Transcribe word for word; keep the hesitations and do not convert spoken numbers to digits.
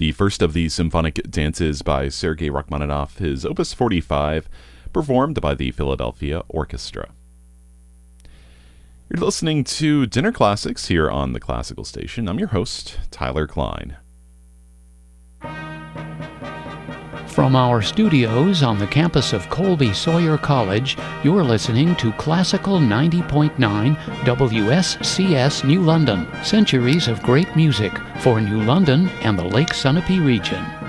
The first of these symphonic dances by Sergei Rachmaninoff is Opus forty-five, performed by the Philadelphia Orchestra. You're listening to Dinner Classics here on the Classical Station. I'm your host, Tyler Klein. From our studios on the campus of Colby Sawyer College, you're listening to Classical ninety point nine W S C S New London, centuries of great music for New London and the Lake Sunapee region.